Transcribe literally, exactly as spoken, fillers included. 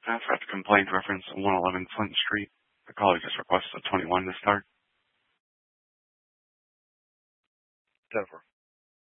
Uh, for the complaint reference one eleven Flint Street. The caller just requested a twenty-one to start. Denver.